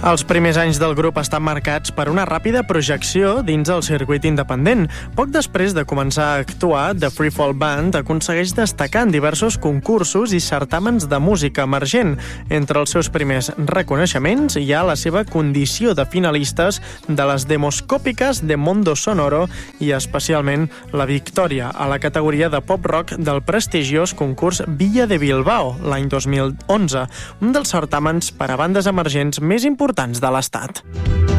Els primers anys del grup estan marcats per una ràpida projecció dins el circuit independent. Poc després de començar a actuar, The Free Fall Band aconsegueix destacar en diversos concursos i certàmens de música emergent. Entre els seus primers reconeixements hi ha la seva condició de finalistes de les Demoscòpiques de Mondo Sonoro i especialment la victòria a la categoria de pop-rock del prestigiós concurs Villa de Bilbao l'any 2011, un dels certàmens per a bandes emergents més importants de l'Estat.